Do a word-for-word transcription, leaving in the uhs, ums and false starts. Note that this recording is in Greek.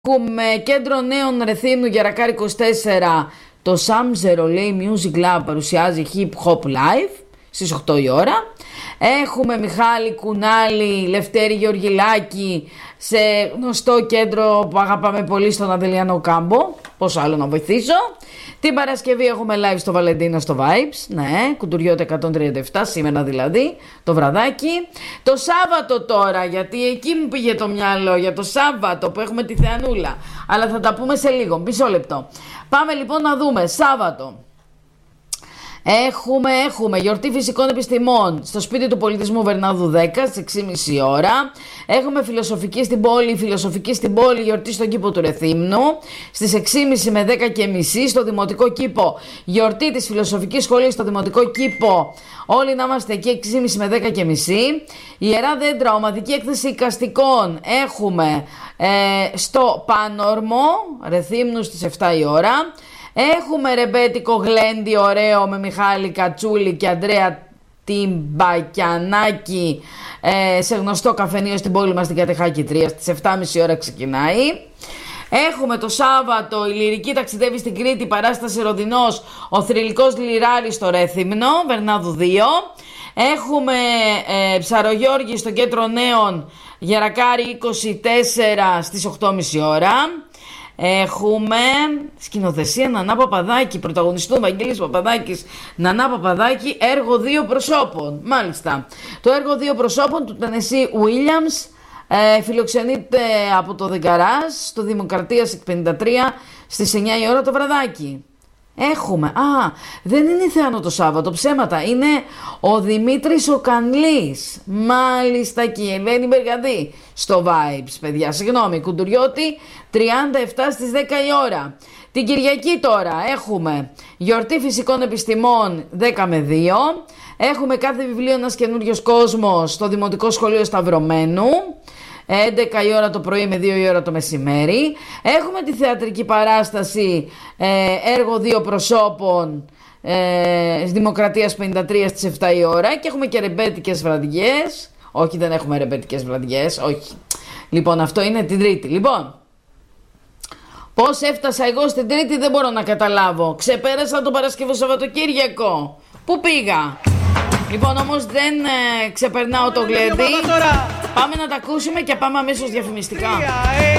Έχουμε κέντρο νέων Ρεθύμνου Γερακάρη είκοσι τέσσερα. Το Σάμζερο λέει Music Lab παρουσιάζει Hip Hop Live στις οκτώ η ώρα. Έχουμε Μιχάλη Κουνάλη, Λευτέρη Γεωργιλάκη σε γνωστό κέντρο που αγαπάμε πολύ στον Αδελιανό Κάμπο. Πόσο άλλο να βοηθήσω. Την Παρασκευή έχουμε live στο Βαλεντίνο στο Vibes. Ναι, Κουντουριώτα εκατόν τριάντα επτά, σήμερα δηλαδή, το βραδάκι. Το Σάββατο τώρα, γιατί εκεί μου πήγε το μυαλό, για το Σάββατο που έχουμε τη Θεανούλα. Αλλά θα τα πούμε σε λίγο, μισό λεπτό. Πάμε λοιπόν να δούμε, Σάββατο. Έχουμε, έχουμε γιορτή φυσικών επιστημών στο σπίτι του πολιτισμού Βερνάδου δέκα στις έξι και μισή ώρα. Έχουμε φιλοσοφική στην πόλη, φιλοσοφική στην πόλη, γιορτή στον κήπο του Ρεθύμνου στις έξι και μισή με δέκα και μισή στο δημοτικό κήπο. Γιορτή της φιλοσοφικής σχολής στο δημοτικό κήπο. Όλοι να είμαστε εκεί έξι και μισή με δέκα και μισή. Ιερά Δέντρα, ομαδική έκθεση οικαστικών έχουμε ε, στο Πάνορμο Ρεθύμνου στις επτά η ώρα. Έχουμε ρεμπέτικο γλέντι ωραίο με Μιχάλη Κατσούλη και Αντρέα Τιμπακιανάκη ε, σε γνωστό καφενείο στην πόλη μας στην Κατεχάκη τρία στις επτά και μισή ώρα ξεκινάει. Έχουμε το Σάββατο η Λυρική ταξιδεύει στην Κρήτη, παράσταση Ροδινός, ο θρυλικός Λιράρης στο Ρέθυμνο, Βερνάδου δύο. Έχουμε ε, Ψαρογιώργη στο κέντρο νέων Γερακάρη είκοσι τέσσερα στις οκτώ και μισή ώρα. Έχουμε σκηνοθεσία Νανά Παπαδάκη, πρωταγωνιστούν Βαγγέλης Παπαδάκης, Νανά Παπαδάκη, έργο δύο προσώπων. Μάλιστα, το έργο δύο προσώπων του Τενεσί Ουίλιαμς ε, φιλοξενείται από το Δεγκαράζ στο Δημοκρατίας πενήντα τρία στις εννιά η ώρα το βραδάκι. Έχουμε, α, δεν είναι η Θεάνο το Σάββατο, ψέματα, είναι ο Δημήτρης ο Κανλής, μάλιστα, και η Ελένη Μπεργαδί στο Vibes, παιδιά, συγγνώμη, Κουντουριώτη τριάντα επτά στις δέκα η ώρα. Την Κυριακή τώρα έχουμε γιορτή φυσικών επιστημών δέκα με δύο, έχουμε κάθε βιβλίο ένας καινούριος κόσμος στο Δημοτικό Σχολείο Σταυρωμένου, έντεκα η ώρα το πρωί με δύο η ώρα το μεσημέρι. Έχουμε τη θεατρική παράσταση ε, έργο δύο προσώπων ε, Δημοκρατίας πενήντα τρία στις επτά η ώρα. Και έχουμε και ρεμπέτικες βραδιές. Όχι, δεν έχουμε ρεμπέτικες βραδιές, όχι. Λοιπόν, αυτό είναι την Τρίτη. Λοιπόν, πώς έφτασα εγώ στην Τρίτη δεν μπορώ να καταλάβω. Ξεπέρασα το Παρασκευό Σαββατοκύριακο. Πού πήγα? Λοιπόν, όμως δεν ε, ξεπερνάω το γλέντι. Πάμε να τα ακούσουμε και πάμε αμέσως διαφημιστικά.